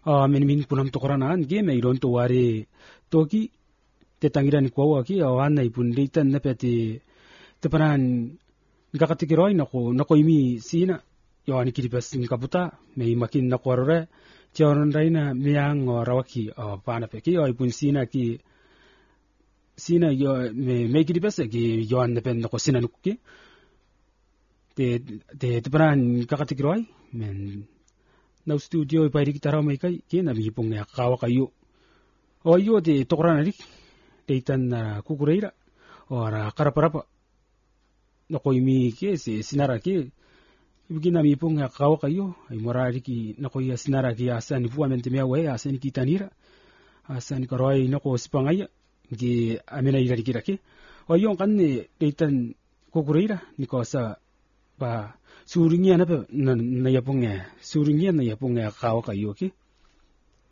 min punam to koranan ge me iron to ware toki te tangiran ko wa ki awana ipun deitan na peti te paran gakatikiroi nako imi sina yo ani kiribas kaputa me makin na korore choron raina miang o rawaki pana pe ki ipun sina yo me kiribas ki yo an pen nako sina nukki te paran gakatikiroi men na studio ipari kitaraw mai kai ki na bipong ya kawa kayo o yo te tokrana rik deitan na kukureira ora karaparapa nako imi ke sinara ke ibigina mi pong kawa kayo ay morari ki nako ya sinara ki asan fu amente me we asan ki tanira asan karoi nako spangaya ki amena ira ki o yon kan ne deitan kukureira niko sa ba suringia na yapong suringia na yapong kawa kayo ki